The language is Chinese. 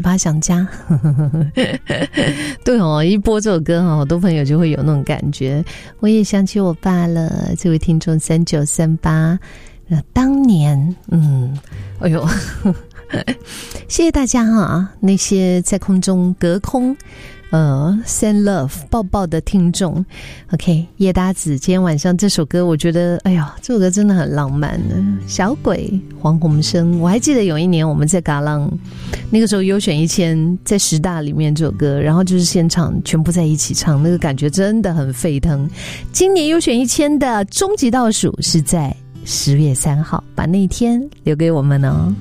爸想家对哦，一播这首歌好多朋友就会有那种感觉，我也想起我爸了。这位听众3938，当年哎呦谢谢大家哈，那些在空中隔空send love 抱抱的听众。 OK， 叶达子今天晚上这首歌我觉得哎呦这首歌真的很浪漫的，小鬼黄鸿升。我还记得有一年我们在嘎浪，那个时候优选1000在10大里面这首歌，然后就是现场全部在一起唱，那个感觉真的很沸腾。今年优选1000的终极倒数是在10月3号，把那一天留给我们哦。